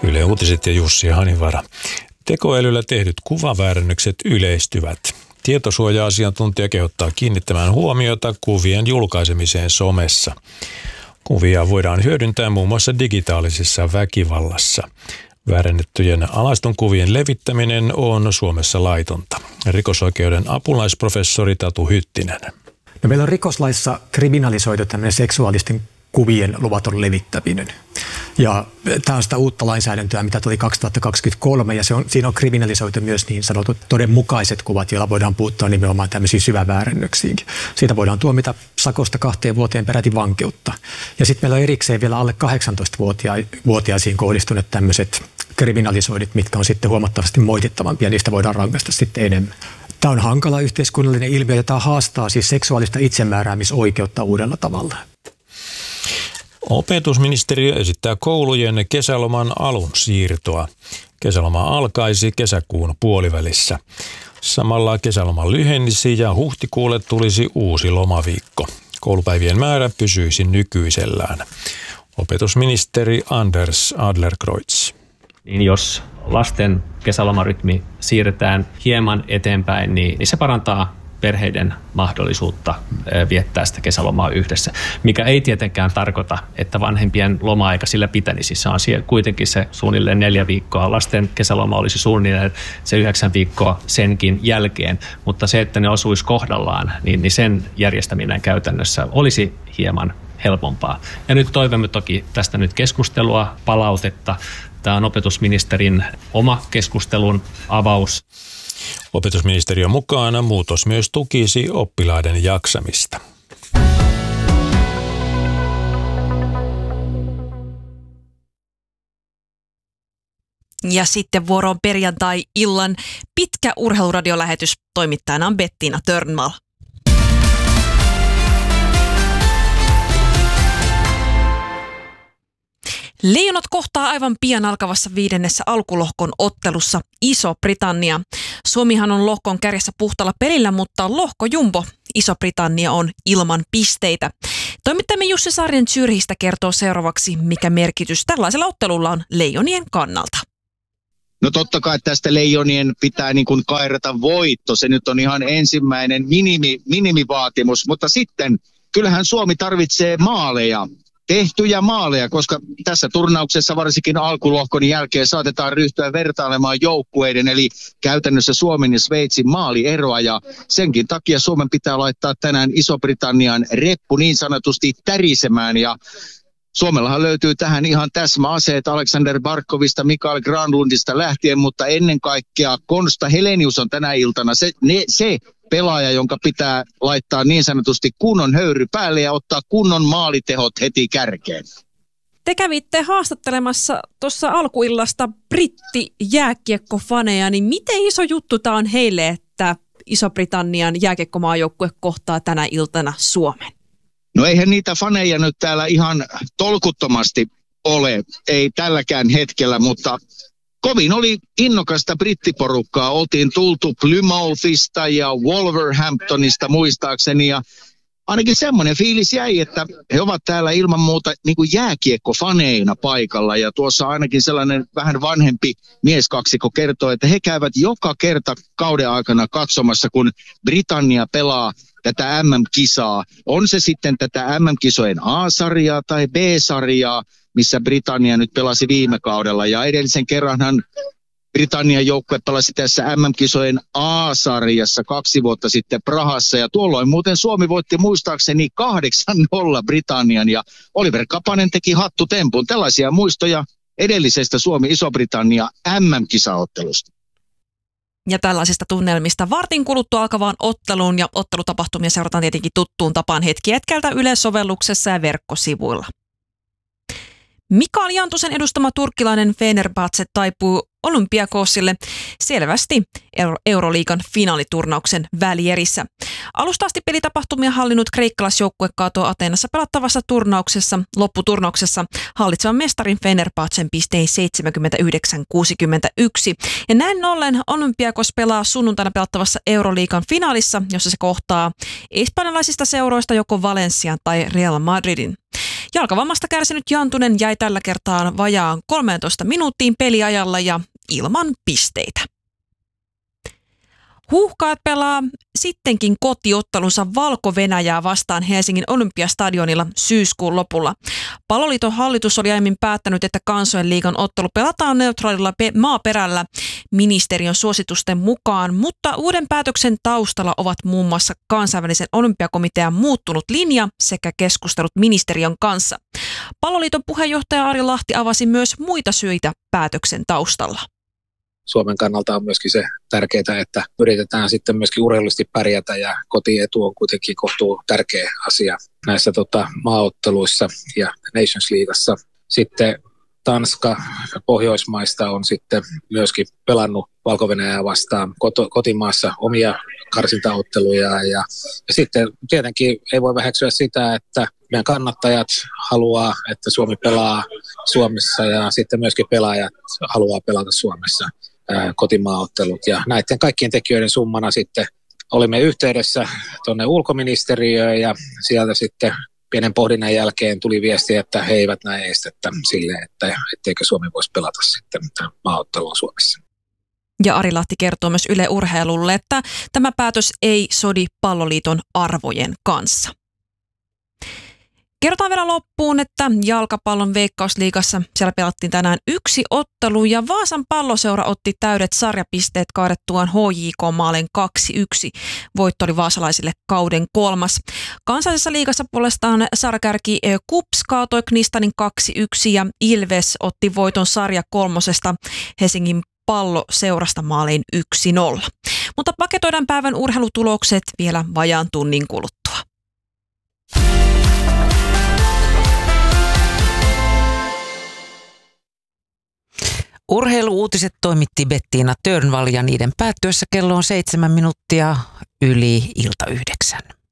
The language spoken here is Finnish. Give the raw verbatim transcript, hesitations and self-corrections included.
Yle Uutiset ja Jussi Hanivara. Tekoälyllä tehdyt kuvaväärennökset yleistyvät. Tietosuoja-asiantuntija kehottaa kiinnittämään huomiota kuvien julkaisemiseen somessa. Kuvia voidaan hyödyntää muun muassa digitaalisessa väkivallassa. Väärennettyjen alaistun kuvien levittäminen on Suomessa laitonta. Rikosoikeuden apulaisprofessori Tatu Hyttinen. No, meillä on rikoslaissa kriminalisoitu tämmöinen seksuaalisten kuvien luvaton levittäminen. Ja tämä on sitä uutta lainsäädäntöä, mitä tuli kaksituhattakaksikymmentäkolme, ja se on, siinä on kriminalisoitu myös niin sanotut todenmukaiset kuvat, joilla voidaan puuttua nimenomaan tämmöisiin syväväärennöksiinkin. Siitä voidaan tuomita sakosta kahteen vuoteen peräti vankeutta. Ja sitten meillä on erikseen vielä alle kahdeksantoistavuotiaisiin kohdistuneet tämmöiset kriminalisoidit, mitkä on sitten huomattavasti moitittavampia, ja niistä voidaan rangaista sitten enemmän. Tämä on hankala yhteiskunnallinen ilmiö, ja tämä haastaa siis seksuaalista itsemääräämisoikeutta uudella tavalla. Opetusministeriö esittää koulujen kesäloman alun siirtoa. Kesäloma alkaisi kesäkuun puolivälissä. Samalla kesäloma lyhenisi ja huhtikuulle tulisi uusi lomaviikko. Koulupäivien määrä pysyisi nykyisellään. Opetusministeri Anders Adlercreutz. Niin jos lasten kesälomarytmi siirretään hieman eteenpäin, niin se parantaa perheiden mahdollisuutta viettää sitä kesälomaa yhdessä, mikä ei tietenkään tarkoita, että vanhempien loma-aika sillä pitänisi. Se on kuitenkin se suunnilleen neljä viikkoa. Lasten kesäloma olisi suunnilleen se yhdeksän viikkoa senkin jälkeen, mutta se, että ne osuisi kohdallaan, niin, niin sen järjestäminen käytännössä olisi hieman helpompaa. Ja nyt toivomme toki tästä nyt keskustelua, palautetta. Tämä on opetusministerin oma keskustelun avaus. Opetusministeriön mukaan muutos myös tukisi oppilaiden jaksamista. Ja sitten vuoroon perjantai-illan pitkä urheiluradiolähetys. Toimittajana on Bettina Törnmal. Leijonat kohtaa aivan pian alkavassa viidennessä alkulohkon ottelussa Iso-Britannia. Suomihan on lohkon kärjessä puhtaalla pelillä, mutta lohkojumbo Iso-Britannia on ilman pisteitä. Toimittajamme Jussi Saarinen Zürchistä kertoo seuraavaksi, mikä merkitys tällaisella ottelulla on leijonien kannalta. No totta kai tästä leijonien pitää niin kuin kairata voitto. Se nyt on ihan ensimmäinen minimi, minimivaatimus, mutta sitten kyllähän Suomi tarvitsee maaleja. Tehtyjä maaleja, koska tässä turnauksessa varsinkin alkulohkon jälkeen saatetaan ryhtyä vertailemaan joukkueiden, eli käytännössä Suomen ja Sveitsin maalieroa, ja senkin takia Suomen pitää laittaa tänään Iso-Britannian reppu niin sanotusti tärisemään, ja Suomellahan löytyy tähän ihan täsmäaseet Alexander Barkovista, Mikael Granlundista lähtien, mutta ennen kaikkea Konsta Helenius on tänä iltana se, ne, se pelaaja, jonka pitää laittaa niin sanotusti kunnon höyry päälle ja ottaa kunnon maalitehot heti kärkeen. Te kävitte haastattelemassa tuossa alkuillasta brittijääkiekkofaneja, niin miten iso juttu tämä on heille, että Iso-Britannian jääkiekkomaajoukkue kohtaa tänä iltana Suomen? No eihän niitä faneja nyt täällä ihan tolkuttomasti ole, ei tälläkään hetkellä, mutta kovin oli innokasta brittiporukkaa. Oltiin tultu Plymouthista ja Wolverhamptonista muistaakseni, ja ainakin semmoinen fiilis jäi, että he ovat täällä ilman muuta niin kuin jääkiekkofaneina paikalla, ja tuossa ainakin sellainen vähän vanhempi mieskaksikko kertoo, että he käyvät joka kerta kauden aikana katsomassa, kun Britannia pelaa tätä M M-kisaa. On se sitten tätä M M-kisojen A-sarjaa tai B-sarjaa, missä Britannia nyt pelasi viime kaudella, ja edellisen kerranhan Britannian joukkue pelasi tässä M M-kisojen A-sarjassa kaksi vuotta sitten Prahassa, ja tuolloin muuten Suomi voitti muistaakseni kahdeksan nolla Britannian, ja Oliver Kapanen teki hattutempun. Tällaisia muistoja edellisestä Suomi-Iso-Britannia M M-kisaottelusta. Ja tällaisista tunnelmista vartin kuluttua alkavaan otteluun, ja ottelutapahtumia seurataan tietenkin tuttuun tapaan hetki hetkeltä Yle-sovelluksessa ja verkkosivuilla. Mikael Jantusen edustama turkkilainen Fenerbahce taipuu Olympiakosille selvästi Euro- Euroliigan finaaliturnauksen välierissä. Alusta asti pelitapahtumia hallinnut kreikkalaisjoukkue kaatoi Ateenassa pelattavassa turnauksessa, lopputurnauksessa hallitsevan mestarin Fenerbahcen pistein seitsemänkymmentäyhdeksän kuusikymmentäyksi. Ja näin ollen Olympiakos pelaa sunnuntaina pelattavassa Euroliigan finaalissa, jossa se kohtaa espanjalaisista seuroista joko Valencian tai Real Madridin. Jalkavammasta kärsinyt Jantunen jäi tällä kertaa vajaan kolmetoista minuuttiin peliajalla ja ilman pisteitä. Huuhkajat pelaa sittenkin kotiottelunsa Valko-Venäjää vastaan Helsingin Olympiastadionilla syyskuun lopulla. Palloliiton hallitus oli aiemmin päättänyt, että kansojen liigan ottelu pelataan neutraalilla maaperällä ministeriön suositusten mukaan, mutta uuden päätöksen taustalla ovat muun muassa kansainvälisen olympiakomitean muuttunut linja sekä keskustelut ministeriön kanssa. Palloliiton puheenjohtaja Ari Lahti avasi myös muita syitä päätöksen taustalla. Suomen kannalta on myöskin se tärkeää, että yritetään sitten myöskin urheilullisesti pärjätä ja kotietu on kuitenkin kohtuu tärkeä asia näissä tota, maaotteluissa ja Nations Leagueassa. Sitten Tanska Pohjoismaista on sitten myöskin pelannut Valko-Venäjää vastaan koto, kotimaassa omia karsintaotteluja ja, ja sitten tietenkin ei voi väheksyä sitä, että meidän kannattajat haluaa, että Suomi pelaa Suomessa ja sitten myöskin pelaajat haluaa pelata Suomessa ää, kotimaaottelut ja näiden kaikkien tekijöiden summana sitten olimme yhteydessä tuonne ulkoministeriöön ja sieltä sitten pienen pohdinnan jälkeen tuli viesti, että he eivät näe estettä sille, että etteikö Suomi voisi pelata sitten maaottelua Suomessa. Ja Ari Lahti kertoo myös Yle Urheilulle, että tämä päätös ei sodi Palloliiton arvojen kanssa. Kerrotaan vielä loppuun, että jalkapallon Veikkausliigassa siellä pelattiin tänään yksi ottelu ja Vaasan Palloseura otti täydet sarjapisteet kaadettuaan H J K-maalin kaksi yksi. Voitto oli vaasalaisille kauden kolmas. Kansallisessa liigassa puolestaan sarjakärki KuPS kaatoi Knistanin kaksi yksi ja Ilves otti voiton sarja kolmosesta Helsingin Palloseurasta maaliin yksi nolla. Mutta paketoidaan päivän urheilutulokset vielä vajaan tunnin kuluttua. Urheiluuutiset toimitti Bettiina Törnvall ja niiden päättyessä kello on seitsemän minuuttia yli ilta yhdeksän.